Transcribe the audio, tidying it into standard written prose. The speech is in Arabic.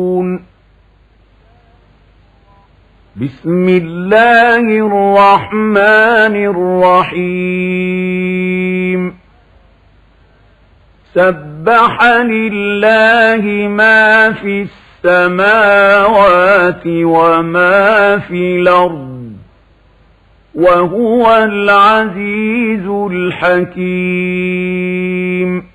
بسم الله الرحمن الرحيم سبح لله ما في السماوات وما في الأرض وهو العزيز الحكيم